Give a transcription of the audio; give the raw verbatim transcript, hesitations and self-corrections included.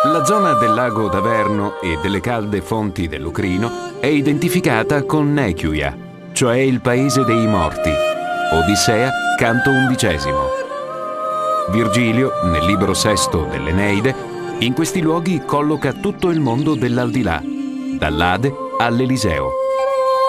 La zona del lago d'Averno e delle calde fonti del Lucrino è identificata con Nequia, cioè il paese dei morti. Odissea, canto undicesimo. Virgilio, nel libro sesto dell'Eneide, in questi luoghi colloca tutto il mondo dell'aldilà, dall'Ade all'Eliseo.